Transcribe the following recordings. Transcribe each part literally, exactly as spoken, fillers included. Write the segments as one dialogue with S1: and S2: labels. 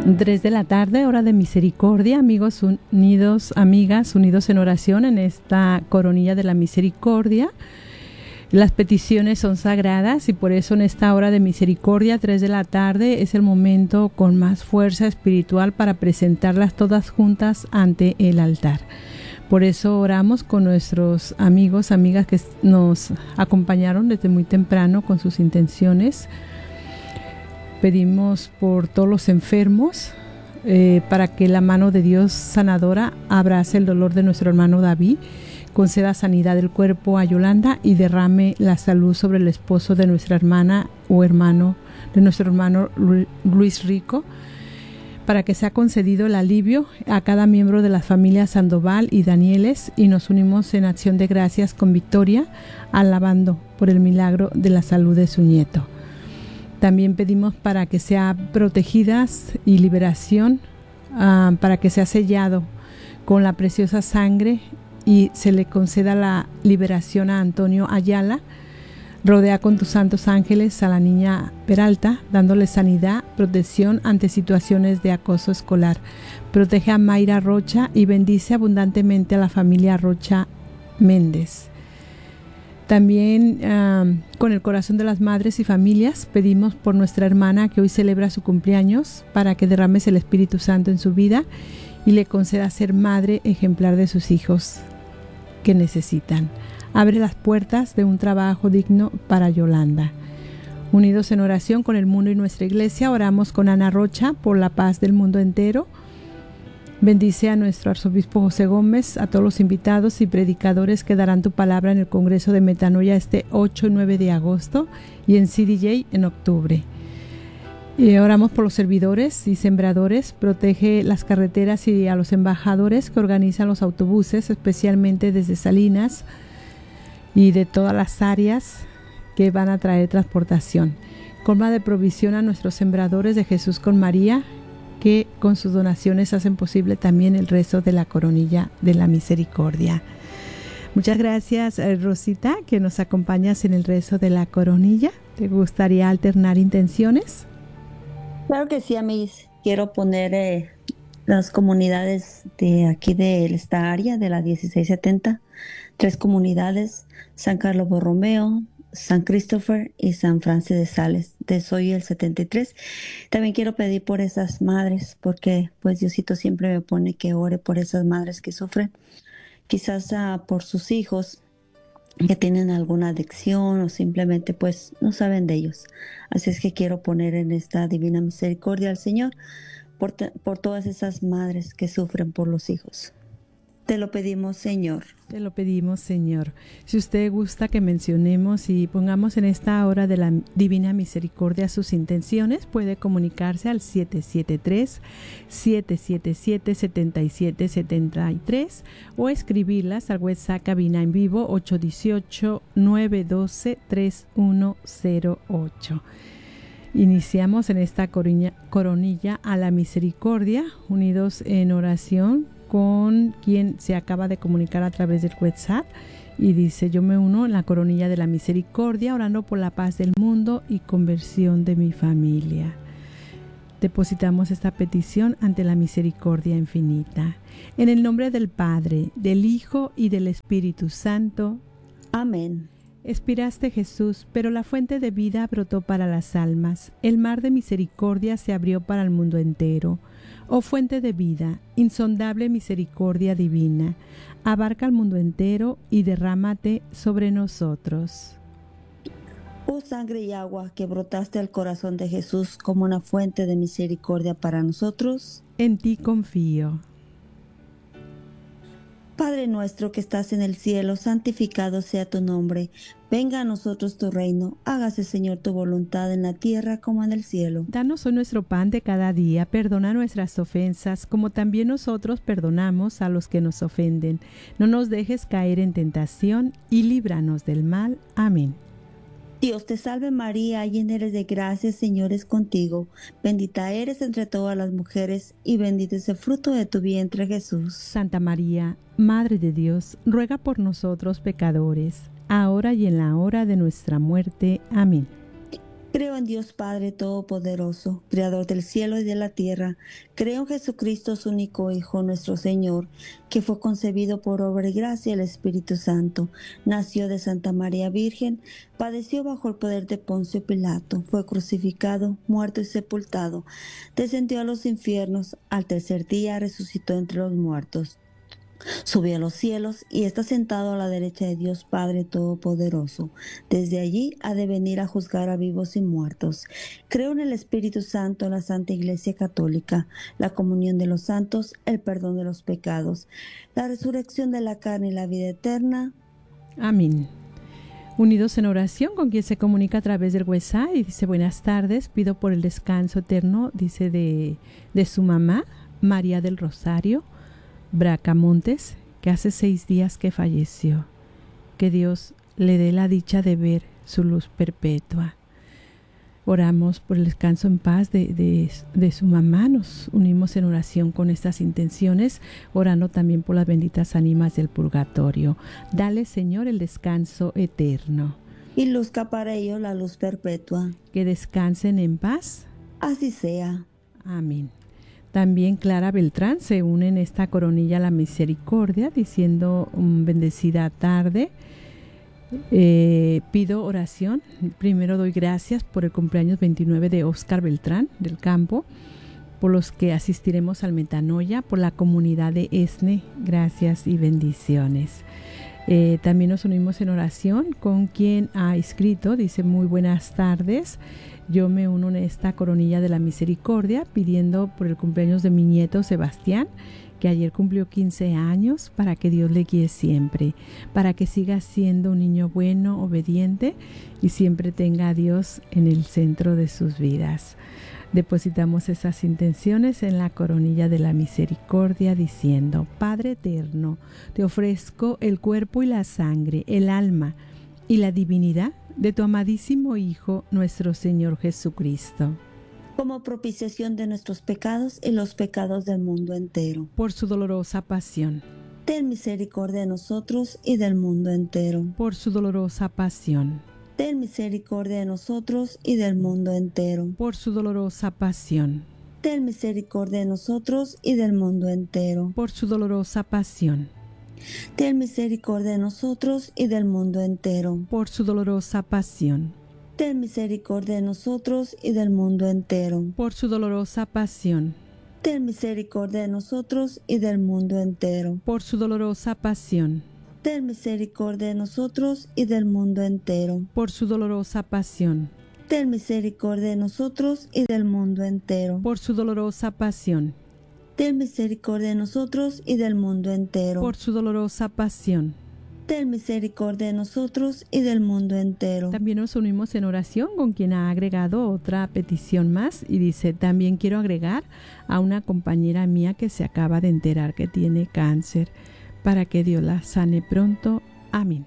S1: Tres de la tarde, hora de misericordia, amigos unidos, amigas unidos en oración en esta coronilla de la misericordia. Las peticiones son sagradas y por eso en esta hora de misericordia, tres de la tarde, es el momento con más fuerza espiritual para presentarlas todas juntas ante el altar. Por eso oramos con nuestros amigos, amigas que nos acompañaron desde muy temprano con sus intenciones. Pedimos por todos los enfermos, eh, para que la mano de Dios sanadora abrace el dolor de nuestro hermano David, conceda sanidad del cuerpo a Yolanda y derrame la salud sobre el esposo de nuestra hermana o hermano, de nuestro hermano Luis Rico, para que sea concedido el alivio a cada miembro de las familias Sandoval y Danieles, y nos unimos en acción de gracias con Victoria, alabando por el milagro de la salud de su nieto. También pedimos para que sea protegidas y liberación, uh, para que sea sellado con la preciosa sangre y se le conceda la liberación a Antonio Ayala. Rodea con tus santos ángeles a la niña Peralta, dándole sanidad, protección ante situaciones de acoso escolar. Protege a Mayra Rocha y bendice abundantemente a la familia Rocha Méndez. También um, con el corazón de las madres y familias pedimos por nuestra hermana que hoy celebra su cumpleaños, para que derrames el Espíritu Santo en su vida y le conceda ser madre ejemplar de sus hijos que necesitan. Abre las puertas de un trabajo digno para Yolanda. Unidos en oración con el mundo y nuestra iglesia, oramos con Ana Rocha por la paz del mundo entero. Bendice a nuestro arzobispo José Gómez, a todos los invitados y predicadores que darán tu palabra en el Congreso de Metanoia este ocho y nueve de agosto y en C D J en octubre. Y oramos por los servidores y sembradores. Protege las carreteras y a los embajadores que organizan los autobuses, especialmente desde Salinas y de todas las áreas que van a traer transportación. Colma de provisión a nuestros sembradores de Jesús con María, que con sus donaciones hacen posible también el rezo de la coronilla de la misericordia. Muchas gracias, Rosita, que nos acompañas en el rezo de la coronilla. ¿Te gustaría alternar intenciones?
S2: Claro que sí, Amis. Quiero poner eh, las comunidades de aquí de esta área, de la dieciséis setenta. Tres comunidades: San Carlos Borromeo, San Christopher y San Francis de Sales, de Soy el setenta y tres. También quiero pedir por esas madres, porque pues Diosito siempre me pone que ore por esas madres que sufren, quizás uh, por sus hijos que tienen alguna adicción o simplemente pues no saben de ellos. Así es que quiero poner en esta divina misericordia al Señor por, por todas esas madres que sufren por los hijos. Te lo pedimos, Señor.
S1: Te lo pedimos, Señor. Si usted gusta que mencionemos y pongamos en esta hora de la Divina Misericordia sus intenciones, puede comunicarse al siete siete tres, siete siete siete, siete siete siete tres o escribirlas al WhatsApp cabina en vivo ocho uno ocho, nueve uno dos, tres uno cero ocho. Iniciamos en esta coronilla, coronilla a la misericordia, unidos en oración con quien se acaba de comunicar a través del WhatsApp y dice: yo me uno en la coronilla de la misericordia, orando por la paz del mundo y conversión de mi familia. Depositamos esta petición ante la misericordia infinita. En el nombre del Padre, del Hijo y del Espíritu Santo.
S2: Amén.
S1: Expiraste, Jesús, pero la fuente de vida brotó para las almas. El mar de misericordia se abrió para el mundo entero. Oh fuente de vida, insondable misericordia divina, abarca el mundo entero y derrámate sobre nosotros.
S2: Oh sangre y agua que brotaste al corazón de Jesús como una fuente de misericordia para nosotros,
S1: en ti confío.
S2: Padre nuestro que estás en el cielo, santificado sea tu nombre. Venga a nosotros tu reino. Hágase, Señor, tu voluntad en la tierra como en el cielo.
S1: Danos hoy nuestro pan de cada día. Perdona nuestras ofensas, como también nosotros perdonamos a los que nos ofenden. No nos dejes caer en tentación y líbranos del mal. Amén.
S2: Dios te salve María, llena eres de gracia, el Señor es contigo. Bendita eres entre todas las mujeres y bendito es el fruto de tu vientre, Jesús.
S1: Santa María, Madre de Dios, ruega por nosotros pecadores, ahora y en la hora de nuestra muerte. Amén.
S2: Creo en Dios Padre Todopoderoso, Creador del cielo y de la tierra. Creo en Jesucristo, su único Hijo, nuestro Señor, que fue concebido por obra y gracia del Espíritu Santo. Nació de Santa María Virgen, padeció bajo el poder de Poncio Pilato, fue crucificado, muerto y sepultado. Descendió a los infiernos, al tercer día resucitó entre los muertos. Subió a los cielos y está sentado a la derecha de Dios Padre Todopoderoso. Desde allí ha de venir a juzgar a vivos y muertos. Creo en el Espíritu Santo, en la Santa Iglesia Católica, la comunión de los santos, el perdón de los pecados, la resurrección de la carne y la vida eterna.
S1: Amén. Unidos en oración con quien se comunica a través del WhatsApp y dice: buenas tardes, pido por el descanso eterno, dice, de, de su mamá, María del Rosario Bracamontes, que hace seis días que falleció. Que Dios le dé la dicha de ver su luz perpetua. Oramos por el descanso en paz de, de, de su mamá. Nos unimos en oración con estas intenciones, orando también por las benditas ánimas del purgatorio. Dale, Señor, el descanso eterno.
S2: Y luzca para ellos la luz perpetua.
S1: Que descansen en paz.
S2: Así sea.
S1: Amén. También Clara Beltrán se une en esta coronilla a la misericordia, diciendo: um, bendecida tarde. Eh, pido oración. Primero doy gracias por el cumpleaños veintinueve de Oscar Beltrán del Campo, por los que asistiremos al Metanoia, por la comunidad de ESNE. Gracias y bendiciones. Eh, también nos unimos en oración con quien ha escrito, dice: muy buenas tardes. Yo me uno en esta coronilla de la misericordia pidiendo por el cumpleaños de mi nieto Sebastián, que ayer cumplió quince años, para que Dios le guíe siempre, para que siga siendo un niño bueno, obediente y siempre tenga a Dios en el centro de sus vidas. Depositamos esas intenciones en la coronilla de la misericordia diciendo: Padre eterno, te ofrezco el cuerpo y la sangre, el alma y la divinidad de tu amadísimo Hijo, nuestro Señor Jesucristo,
S2: como propiciación de nuestros pecados y los pecados del mundo entero.
S1: Por su dolorosa pasión.
S2: Ten misericordia de nosotros y del mundo entero.
S1: Por su dolorosa pasión.
S2: Ten misericordia de nosotros y del mundo entero.
S1: Por su dolorosa pasión.
S2: Ten misericordia de nosotros y del mundo entero.
S1: Por su dolorosa pasión.
S2: Ten misericordia de nosotros y del mundo entero.
S1: Por su dolorosa pasión.
S2: Ten misericordia de nosotros y del mundo entero.
S1: Por su dolorosa pasión.
S2: Ten misericordia de nosotros y del mundo entero.
S1: Por su dolorosa pasión.
S2: Ten misericordia de nosotros y del mundo entero.
S1: Por su dolorosa pasión.
S2: Ten misericordia de nosotros y del mundo entero.
S1: Por su dolorosa pasión.
S2: Ten misericordia de nosotros y del mundo entero.
S1: Por su dolorosa pasión.
S2: Ten misericordia de nosotros y del mundo entero.
S1: También nos unimos en oración con quien ha agregado otra petición más y dice: también quiero agregar a una compañera mía que se acaba de enterar que tiene cáncer, para que Dios la sane pronto. Amén.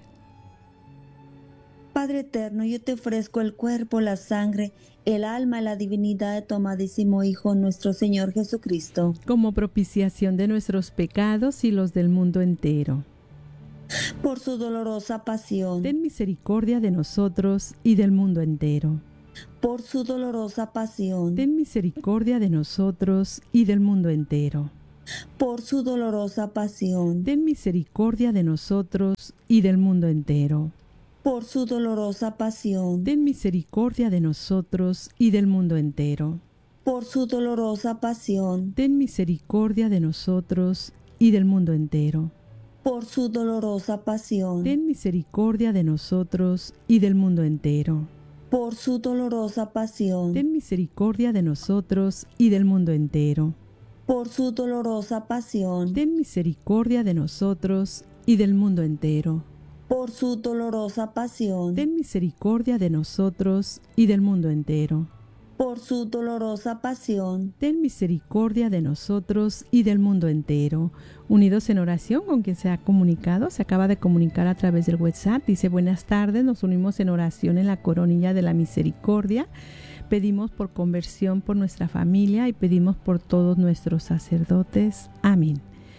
S2: Padre eterno, yo te ofrezco el cuerpo, la sangre, el alma y la divinidad de tu amadísimo Hijo, nuestro Señor Jesucristo,
S1: como propiciación de nuestros pecados y los del mundo entero.
S2: Por su dolorosa pasión.
S1: Ten misericordia de nosotros y del mundo entero.
S2: Por su dolorosa pasión.
S1: Ten misericordia de nosotros y del mundo entero.
S2: Por su dolorosa pasión.
S1: Ten misericordia de nosotros y del mundo entero.
S2: Por su dolorosa pasión.
S1: Ten misericordia de nosotros y del mundo entero.
S2: Por su dolorosa pasión.
S1: Ten misericordia de nosotros y del mundo entero.
S2: Por su dolorosa pasión.
S1: Ten misericordia de nosotros y del mundo entero.
S2: Por su dolorosa pasión.
S1: Ten misericordia de nosotros y del mundo entero.
S2: Por su dolorosa pasión.
S1: Ten misericordia de nosotros y del mundo entero.
S2: Por su dolorosa pasión.
S1: Ten misericordia de nosotros y del mundo entero.
S2: Por su dolorosa pasión.
S1: Ten misericordia de nosotros y del mundo entero. Unidos en oración con quien se ha comunicado, se acaba de comunicar a través del WhatsApp. Dice: buenas tardes, nos unimos en oración en la coronilla de la misericordia. Pedimos por conversión por nuestra familia y pedimos por todos nuestros sacerdotes. Amén.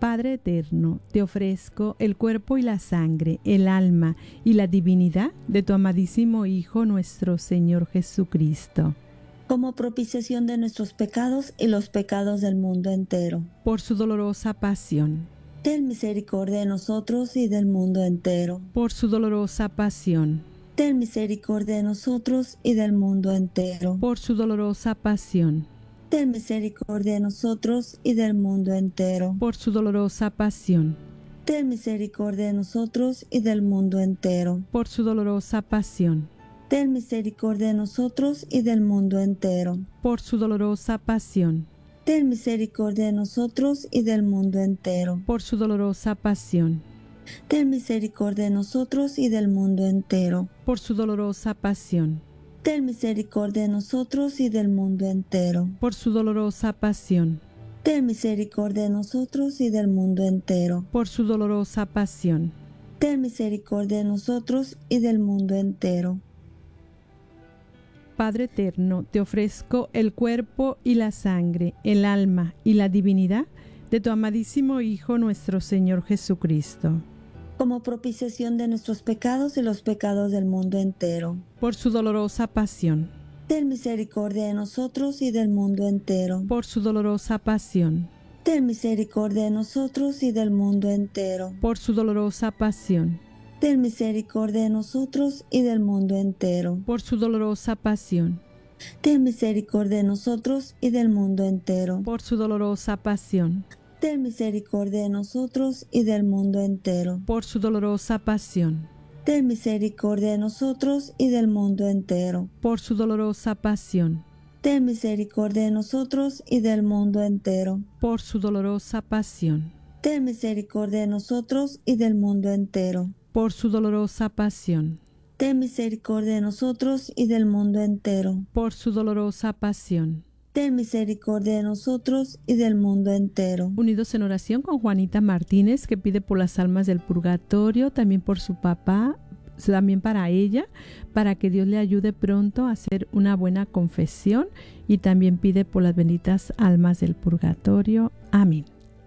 S1: Padre eterno, te ofrezco el cuerpo y la sangre, el alma y la divinidad de tu amadísimo Hijo, nuestro Señor Jesucristo,
S2: como propiciación de nuestros pecados y los pecados del mundo entero.
S1: por su dolorosa pasión,
S2: Ten misericordia de nosotros y del mundo entero.
S1: por su dolorosa pasión,
S2: Ten misericordia de nosotros y del mundo entero.
S1: por su dolorosa pasión,
S2: Ten misericordia de nosotros y del mundo entero.
S1: por su dolorosa pasión,
S2: Ten misericordia de nosotros y del mundo entero.
S1: por su dolorosa pasión,
S2: Ten misericordia de nosotros y del mundo entero.
S1: por su dolorosa pasión,
S2: Ten misericordia de nosotros y del mundo entero.
S1: por su dolorosa pasión,
S2: Ten misericordia de nosotros y del mundo entero.
S1: por su dolorosa pasión,
S2: Ten misericordia de nosotros y del mundo entero.
S1: por su dolorosa pasión,
S2: Ten misericordia de nosotros y del mundo entero.
S1: por su dolorosa pasión.
S2: Ten misericordia de nosotros y del mundo entero.
S1: Padre eterno, te ofrezco el cuerpo y la sangre, el alma y la divinidad de tu amadísimo Hijo, nuestro Señor Jesucristo,
S2: como propiciación de nuestros pecados y los pecados del mundo entero.
S1: por su dolorosa pasión,
S2: Ten misericordia de nosotros y del mundo entero.
S1: por su dolorosa pasión,
S2: Ten misericordia de nosotros y del mundo entero.
S1: por su dolorosa pasión,
S2: Ten misericordia de nosotros y del mundo entero.
S1: por su dolorosa pasión,
S2: Ten misericordia de nosotros y del mundo entero.
S1: por su dolorosa pasión,
S2: Ten misericordia de nosotros y del mundo entero.
S1: por su dolorosa pasión,
S2: Ten misericordia de nosotros y del mundo entero.
S1: por su dolorosa pasión,
S2: Ten misericordia de nosotros y del mundo entero.
S1: por su dolorosa pasión,
S2: Ten misericordia de nosotros y del mundo entero.
S1: por su dolorosa pasión,
S2: Ten misericordia de nosotros y del mundo entero.
S1: por su dolorosa pasión.
S2: Ten misericordia de nosotros y del mundo entero.
S1: Unidos en oración con Juanita Martínez, que pide por las almas del purgatorio, también por su papá, también para ella, para que Dios le ayude pronto a hacer una buena confesión, y también pide por las benditas almas del purgatorio. Amén.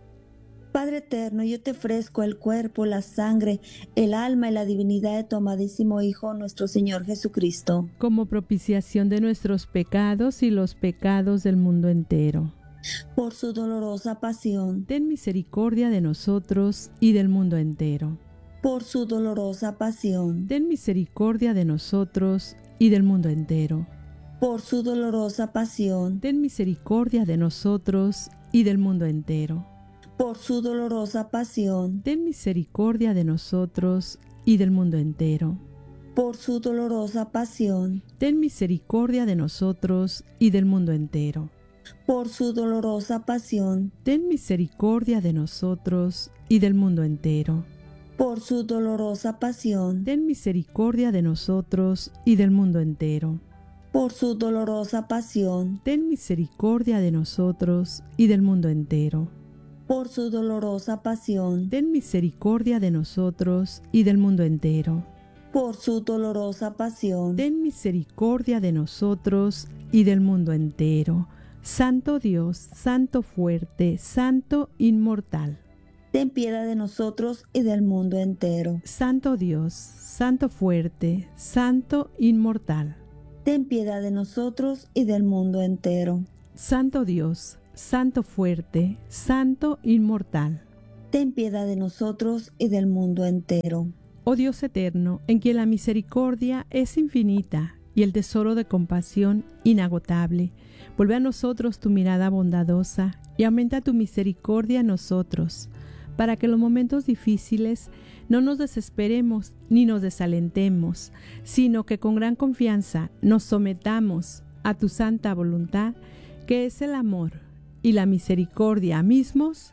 S2: Padre eterno, yo te ofrezco el cuerpo, la sangre, el alma y la divinidad de tu amadísimo Hijo, nuestro Señor Jesucristo,
S1: como propiciación de nuestros pecados y los pecados del mundo entero.
S2: por su dolorosa pasión,
S1: Ten misericordia de nosotros y del mundo entero.
S2: por su dolorosa pasión,
S1: Ten misericordia de nosotros y del mundo entero.
S2: por su dolorosa pasión,
S1: Ten misericordia de nosotros y del mundo entero.
S2: por su dolorosa pasión,
S1: Ten misericordia de nosotros y del mundo entero.
S2: por su dolorosa pasión,
S1: Ten misericordia de nosotros y del mundo entero.
S2: por su dolorosa pasión,
S1: Ten misericordia de nosotros y del mundo entero.
S2: por su dolorosa pasión,
S1: Ten misericordia de nosotros y del mundo entero.
S2: por su dolorosa pasión,
S1: Ten misericordia de nosotros y del mundo entero.
S2: por su dolorosa pasión,
S1: Ten misericordia de nosotros y del mundo entero.
S2: por su dolorosa pasión.
S1: Ten misericordia de nosotros y del mundo entero. Santo Dios, Santo fuerte, Santo inmortal.
S2: Ten piedad de nosotros y del mundo entero.
S1: Santo Dios, Santo fuerte, Santo inmortal.
S2: Ten piedad de nosotros y del mundo entero.
S1: Santo Dios, Santo fuerte, Santo inmortal.
S2: Ten piedad de nosotros y del mundo entero.
S1: Oh Dios eterno, en quien la misericordia es infinita y el tesoro de compasión inagotable, vuelve a nosotros tu mirada bondadosa y aumenta tu misericordia en nosotros, para que en los momentos difíciles no nos desesperemos ni nos desalentemos, sino que con gran confianza nos sometamos a tu santa voluntad, que es el amor y la misericordia mismos.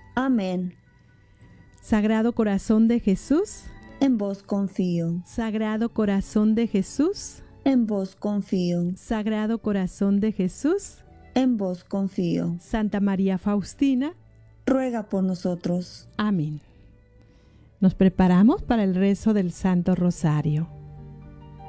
S2: Amén.
S1: Sagrado corazón de Jesús,
S2: En vos confío.
S1: Sagrado corazón de Jesús,
S2: En vos confío.
S1: Sagrado corazón de Jesús,
S2: En vos confío.
S1: Santa María Faustina,
S2: Ruega por nosotros.
S1: amén. Nos preparamos para el rezo del Santo Rosario.